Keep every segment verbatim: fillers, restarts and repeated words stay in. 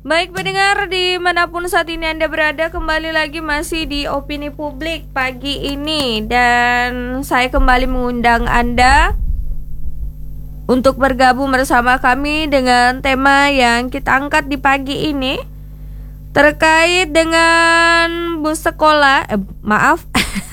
Baik pendengar dimanapun saat ini Anda berada, kembali lagi masih di Opini Publik pagi ini. Dan saya kembali mengundang Anda untuk bergabung bersama kami dengan tema yang kita angkat di pagi ini, terkait dengan bus sekolah, eh, maaf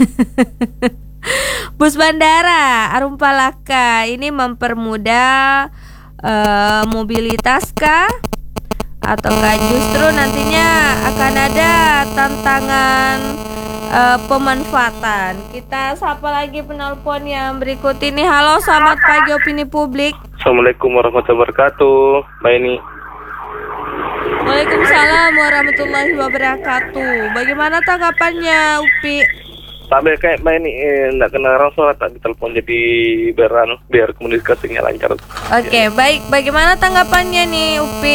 bus bandara Arum Palaka ini mempermudah uh, mobilitas kah? Ataukah justru nantinya akan ada tantangan uh, pemanfaatan? Kita sapa lagi penelpon yang berikut ini. Halo, selamat pagi Opini Publik. Assalamualaikum warahmatullahi wabarakatuh, Mbak Eni. Waalaikumsalam warahmatullahi wabarakatuh. Bagaimana tanggapannya, Upi? Tapi kayak Mbak Eni eh, nggak kena suara tadi telepon, jadi biar anu, biar komunikasinya lancar. Oke, okay, ya. Baik. Bagaimana tanggapannya nih, Upi?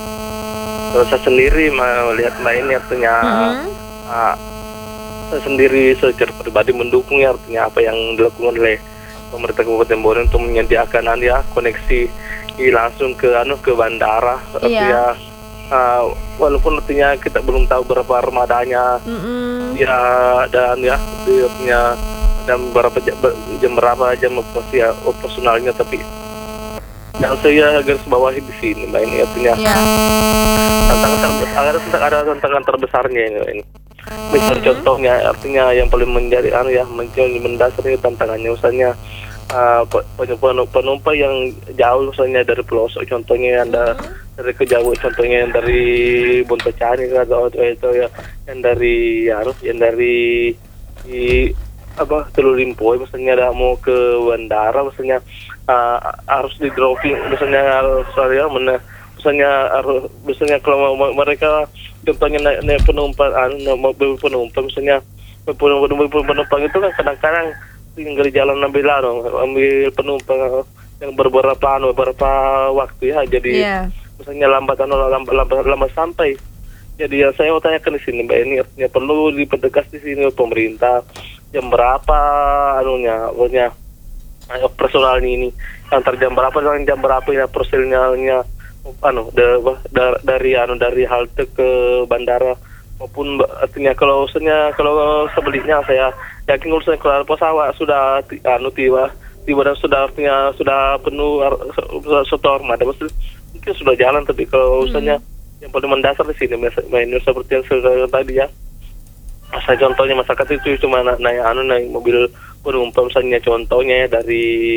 Saya sendiri melihat Mbak Eni artinya mm-hmm. uh, saya sendiri secara pribadi mendukung ya, artinya apa yang dilakukan oleh pemerintah Kabupaten Borneo untuk menyediakan ya koneksi langsung ke anu ke bandara. Artinya yeah. uh, walaupun artinya kita belum tahu berapa armadanya mm-hmm. ya dan ya artinya dan berapa jam, jam berapa jam operasi ya, operasionalnya, tapi yang saya garis bawahi di sini Mbak Eni artinya yeah. tantangan terbesar, ada, ada tantangan terbesarnya ini, ini. Misal mm-hmm. contohnya artinya yang paling menjadi anu ya menjadi mendasar ini tantangannya misalnya uh, penumpang penumpang yang jauh misalnya dari pelosok, contohnya yang mm-hmm. dari kejauhan, contohnya yang dari Bontecani atau itu ya, yang dari ya yang dari di apa Teluk Limpoy misalnya ada mau ke bandara misalnya uh, harus di dropping misalnya saya mana misalnya harus misalnya kalau mereka contohnya naik, naik penumpang anu mobil penumpang misalnya penumpang, penumpang itu kan kadang-kadang tinggal di jalan ambil anu ambil penumpang yang beberapa anu beberapa waktu ya, jadi yeah. misalnya lambat anu lambat lambat, lambat sampai. Jadi yang saya mau tanyakan di sini Mbak Eni artinya perlu dipertegas di sini pemerintah jam berapa anunya, pokoknya personalnya ini antar jam berapa dan jam berapa ya personalnya anu da, da, dari anu dari halte ke bandara maupun artinya kalau urusannya kalau sebaliknya saya yakin urusannya kalau pesawat sudah anu tiba tiba dan sudah artinya sudah penuh satu armada mungkin sudah jalan, tapi kalau urusannya hmm. yang paling mendasar di sini mainnya seperti yang saya tadi ya. Saya contohnya masyarakat itu cuma naik anu naik mobil penumpang misalnya contohnya dari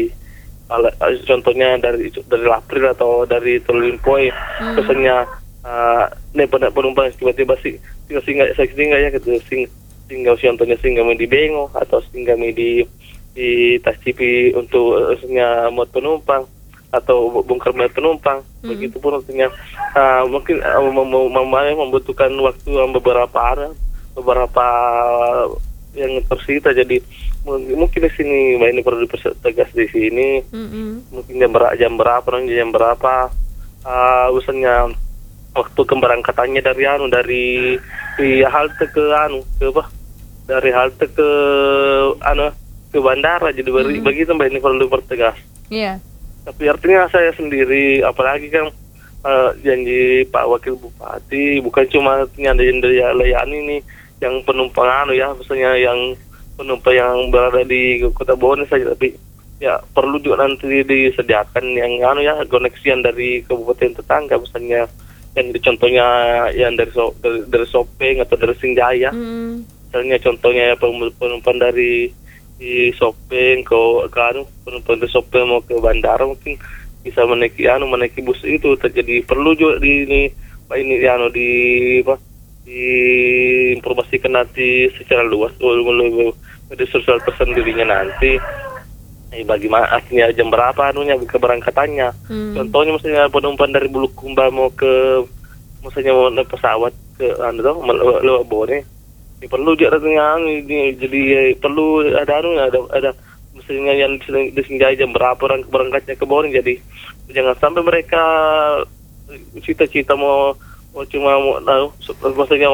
contohnya dari dari Lapri atau dari Teluk Limpoy hmm. misalnya uh, naik penumpang tiba-tiba sih tinggal singgah saya singgah ya gitu sing tinggal contohnya singgah di Bengo atau singgah di di Tascipi untuk misalnya muat penumpang atau bongkar muat penumpang hmm. begitu pun artinya uh, mungkin uh, mem- mem- membutuhkan waktu beberapa hari beberapa yang tersita, jadi mungkin di sini Mbak ini perlu dipertegas di sini mm-hmm. mungkin jam berapa jam berapa jam berapa uh, misalnya waktu keberangkatannya dari anu dari di halte ke anu ke apa dari halte ke anu ke bandara, jadi mm-hmm. begitu Mbak ini perlu dipertegas. Iya. Yeah. Tapi artinya saya sendiri apalagi kan uh, janji Pak Wakil Bupati bukan cuma artinya ada yang dari layani ini yang penumpang anu ya misalnya yang penumpang yang berada di Kota Borneo saja, tapi ya perlu juga nanti disediakan yang anu ya koneksian dari kabupaten tetangga misalnya yang contohnya yang dari so, dari, dari Sopeng atau dari Singjaya mm. misalnya contohnya ya penumpang dari di Sopeng ke ke anu penumpang dari Sopeng mau ke bandara mungkin bisa menaiki anu menaiki bus itu, terjadi perlu juga di ini Pak ini anu di apa diinformasikan nanti secara luas melalui media sosial tersendirinya nanti eh, bagaimana artinya jam berapa anunya keberangkatannya hmm. contohnya misalnya penumpang dari Bulukumba mau ke misalnya mau naik pesawat ke anu tuh lewat Borneo ya, perlu juga artinya ini jadi ya, perlu ada anu ada ada misalnya yang disengaja jam berapa orang berangkatnya ke Borneo, jadi jangan sampai mereka cita-cita mau Oh, cuma mau tahu maksudnya